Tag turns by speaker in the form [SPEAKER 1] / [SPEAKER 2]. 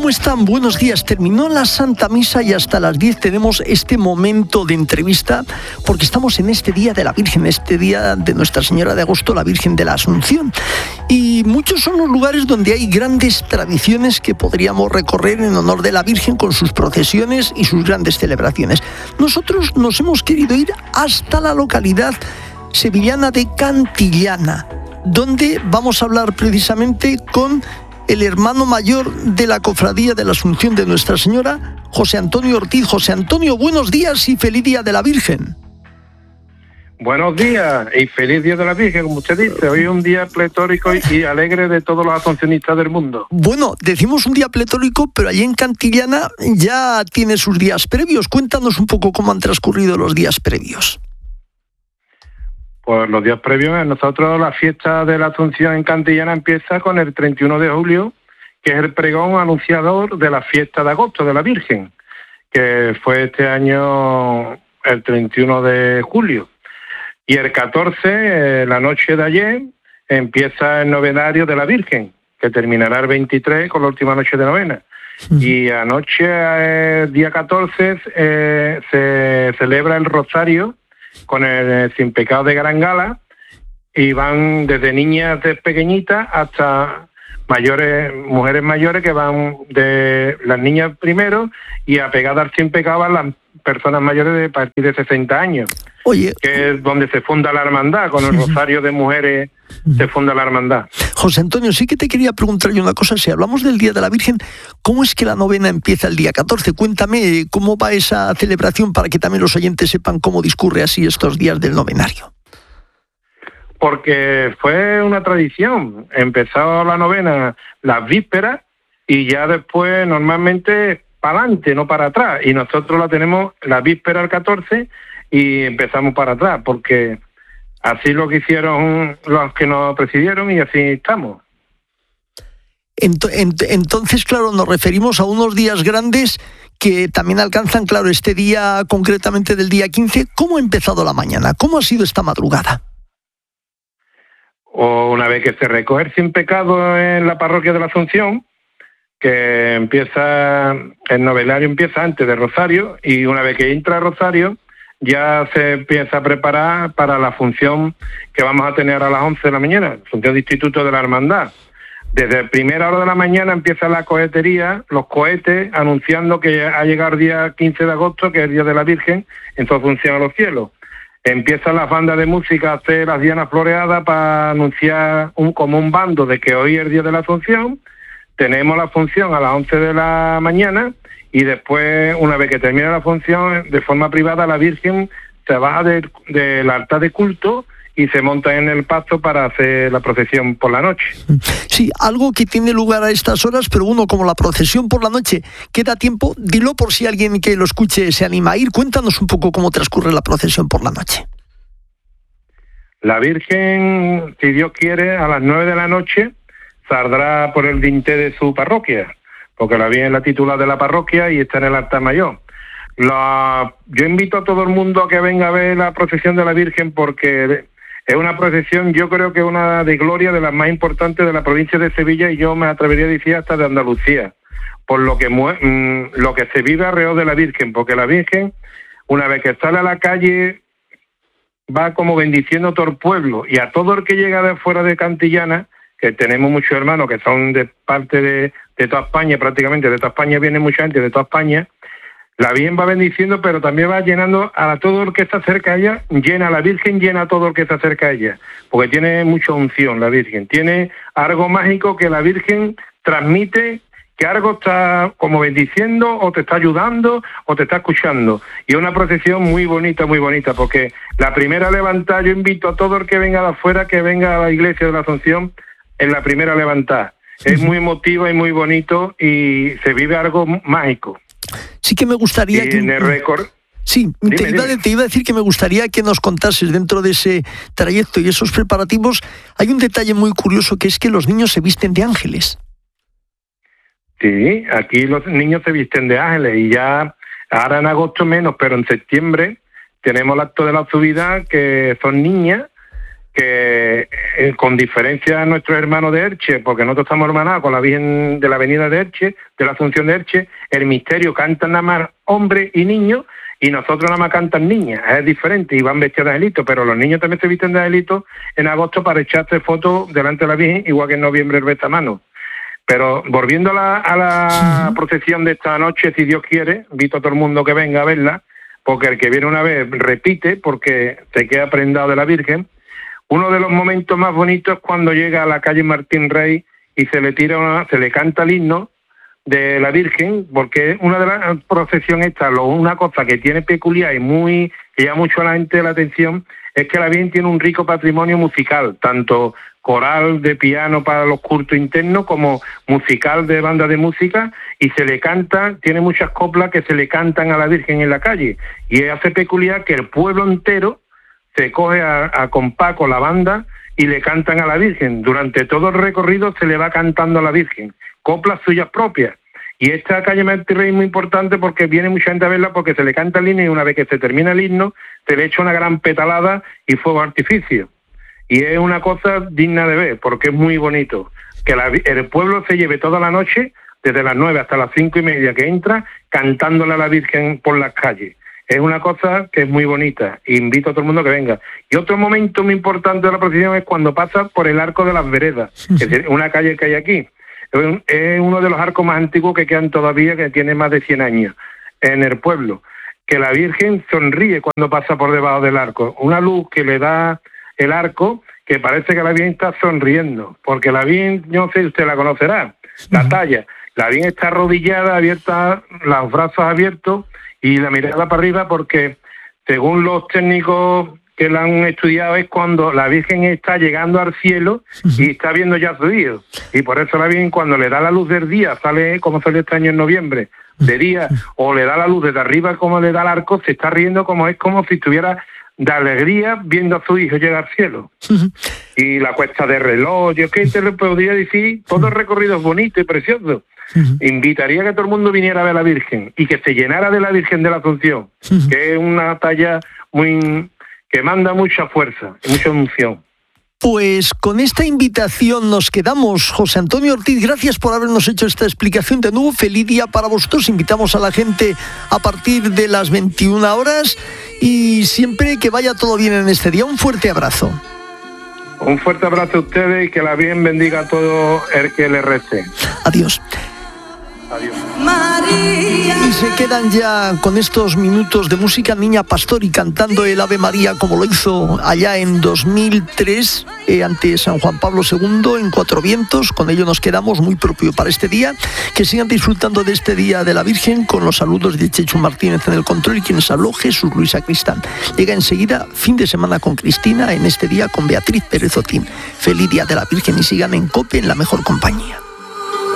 [SPEAKER 1] ¿Cómo están? Buenos días. Terminó la Santa Misa y hasta las 10 tenemos este momento de entrevista porque estamos en este Día de la Virgen, este Día de Nuestra Señora de Agosto, la Virgen de la Asunción. Y muchos son los lugares donde hay grandes tradiciones que podríamos recorrer en honor de la Virgen con sus procesiones y sus grandes celebraciones. Nosotros nos hemos querido ir hasta la localidad sevillana de Cantillana, donde vamos a hablar precisamente con el hermano mayor de la Cofradía de la Asunción de Nuestra Señora, José Antonio Ortiz. José Antonio, buenos días y feliz Día de la Virgen.
[SPEAKER 2] Buenos días y feliz Día de la Virgen, como usted dice. Hoy es un día pletórico y alegre de todos los asuncionistas del mundo.
[SPEAKER 1] Bueno, decimos un día pletórico, pero allí en Cantillana ya tiene sus días previos. Cuéntanos un poco cómo han transcurrido los días previos.
[SPEAKER 2] Pues los días previos, nosotros la fiesta de la Asunción en Cantillana empieza con el 31 de julio, que es el pregón anunciador de la fiesta de agosto de la Virgen, que fue este año el 31 de julio. Y el 14, la noche de ayer, empieza el novenario de la Virgen, que terminará el 23 con la última noche de novena. Y anoche, día 14, se celebra el rosario con el Sin Pecado de Gran Gala, y van desde niñas pequeñitas hasta mayores, mujeres mayores, que van de las niñas primero y apegadas al Sin Pecado a las personas mayores de partir de 60 años.
[SPEAKER 1] Oye,
[SPEAKER 2] que es donde se funda la hermandad, con el rosario de mujeres se funda la hermandad.
[SPEAKER 1] José Antonio, sí que te quería preguntar yo una cosa. Si hablamos del Día de la Virgen, ¿cómo es que la novena empieza el día 14? Cuéntame cómo va esa celebración para que también los oyentes sepan cómo discurre así estos días del novenario.
[SPEAKER 2] Porque fue una tradición. Empezó la novena las vísperas y ya después normalmente para adelante, no para atrás. Y nosotros la tenemos la víspera al 14 y empezamos para atrás, porque así lo que hicieron los que nos presidieron y así estamos.
[SPEAKER 1] Entonces, claro, nos referimos a unos días grandes que también alcanzan, claro, este día concretamente del día 15. ¿Cómo ha empezado la mañana? ¿Cómo ha sido esta madrugada?
[SPEAKER 2] O una vez que se recoge el Sin Pecado en la parroquia de la Asunción, que empieza, el novelario empieza antes de Rosario, y una vez que entra Rosario, ya se empieza a preparar para la función que vamos a tener a las 11 de la mañana, función de Instituto de la Hermandad. Desde primera hora de la mañana empieza la cohetería, los cohetes, anunciando que ha llegado el día 15 de agosto, que es el Día de la Virgen, en su función a los cielos. Empiezan las bandas de música a hacer las dianas floreadas para anunciar como un bando de que hoy es el Día de la Asunción. Tenemos la función a las 11 de la mañana y después, una vez que termina la función, de forma privada, la Virgen se baja del altar de culto y se monta en el pasto para hacer la procesión por la noche.
[SPEAKER 1] Sí, algo que tiene lugar a estas horas, pero uno, como la procesión por la noche, queda tiempo. Dilo por si alguien que lo escuche se anima a ir. Cuéntanos un poco cómo transcurre la procesión por la noche.
[SPEAKER 2] La Virgen, si Dios quiere, a las 9 de la noche saldrá por el dintel de su parroquia, porque la Virgen es la titular de la parroquia y está en el altar mayor. Yo invito a todo el mundo a que venga a ver la procesión de la Virgen, porque es una procesión, yo creo que es una de gloria, de las más importantes de la provincia de Sevilla, y yo me atrevería a decir hasta de Andalucía, por lo que se vive alrededor de la Virgen, porque la Virgen, una vez que sale a la calle, va como bendiciendo a todo el pueblo, y a todo el que llega de fuera de Cantillana, que tenemos muchos hermanos que son de parte de toda España, prácticamente de toda España viene mucha gente de toda España. La Virgen va bendiciendo, pero también va llenando a todo el que está cerca de ella, llena a la Virgen, llena a todo el que está cerca de ella, porque tiene mucha unción la Virgen, tiene algo mágico que la Virgen transmite, que algo está como bendiciendo, o te está ayudando, o te está escuchando. Y es una procesión muy bonita, porque la primera levantada, yo invito a todo el que venga de afuera, que venga a la iglesia de la Asunción en la primera levantada. Es muy emotiva y muy bonito, y se vive algo mágico.
[SPEAKER 1] Sí que me gustaría
[SPEAKER 2] y en el récord.
[SPEAKER 1] Sí, te iba a decir que me gustaría que nos contases dentro de ese trayecto y esos preparativos. Hay un detalle muy curioso, que es que los niños se visten de ángeles.
[SPEAKER 2] Sí, aquí los niños se visten de ángeles, y ya ahora en agosto menos, pero en septiembre tenemos el acto de la subida, que son niñas que con diferencia a nuestros hermanos de Elche, porque nosotros estamos hermanados con la Virgen de la Avenida de Elche, de la Asunción de Elche, el misterio cantan nada más hombres y niños, y nosotros nada más cantan niñas. Es diferente, y van vestidas de angelito, pero los niños también se visten de angelito en agosto para echarse fotos delante de la Virgen, igual que en noviembre el bestamano. Pero volviendo a la procesión de esta noche, si Dios quiere, invito a todo el mundo que venga a verla, porque el que viene una vez repite, porque se queda prendado de la Virgen. Uno de los momentos más bonitos es cuando llega a la calle Martín Rey y se le canta el himno de la Virgen, porque una de las procesiones una cosa que tiene peculiar y que llama mucho a la gente la atención, es que la Virgen tiene un rico patrimonio musical, tanto coral de piano para los cultos internos como musical de banda de música, y se le canta, tiene muchas coplas que se le cantan a la Virgen en la calle, y hace peculiar que el pueblo entero se coge a compás con la banda y le cantan a la Virgen. Durante todo el recorrido se le va cantando a la Virgen, coplas suyas propias. Y esta calle Martín Rey es muy importante porque viene mucha gente a verla, porque se le canta el himno y una vez que se termina el himno se le echa una gran petalada y fuego artificio. Y es una cosa digna de ver, porque es muy bonito. Que el pueblo se lleve toda la noche, desde las 9 hasta las 5:30 que entra, cantándole a la Virgen por las calles. Es una cosa que es muy bonita. Invito a todo el mundo que venga. Y otro momento muy importante de la procesión es cuando pasa por el Arco de las Veredas, que es una calle que hay aquí. Es uno de los arcos más antiguos que quedan todavía, que tiene más de 100 años en el pueblo. Que la Virgen sonríe cuando pasa por debajo del arco. Una luz que le da el arco, que parece que la Virgen está sonriendo, porque la Virgen, no sé si usted la conocerá, la talla. La Virgen está arrodillada, abierta, los brazos abiertos y la mirada para arriba, porque según los técnicos que la han estudiado es cuando la Virgen está llegando al cielo y está viendo ya a su hijo. Y por eso la Virgen, cuando le da la luz del día, sale como salió este año en noviembre, de día, o le da la luz desde arriba como le da el arco, se está riendo, como si estuviera de alegría viendo a su hijo llegar al cielo. Y la cuesta de reloj, yo que te lo podría decir, todo el recorrido es bonito y precioso. Invitaría a que todo el mundo viniera a ver a la Virgen y que se llenara de la Virgen de la Asunción, que es una talla que manda mucha fuerza y mucha emoción.
[SPEAKER 1] Pues con esta invitación nos quedamos. José Antonio Ortiz, gracias por habernos hecho esta explicación. De nuevo, feliz día para vosotros. Invitamos a la gente a partir de las 21 horas y siempre que vaya todo bien en este día. Un fuerte abrazo.
[SPEAKER 2] Un fuerte abrazo a ustedes y que la Virgen bendiga a todo el que le rece.
[SPEAKER 1] Adiós.
[SPEAKER 2] Adiós.
[SPEAKER 1] Y se quedan ya con estos minutos de música Niña Pastori cantando el Ave María como lo hizo allá en 2003 ante San Juan Pablo II en Cuatro Vientos. Con ello nos quedamos, muy propio para este día. Que sigan disfrutando de este Día de la Virgen con los saludos de Chechu Martínez en el control y quienes habló Jesús Luis Sacristán. Llega enseguida Fin de Semana con Cristina, en este día con Beatriz Pérez Otín. Feliz Día de la Virgen y sigan en COPE en la mejor compañía.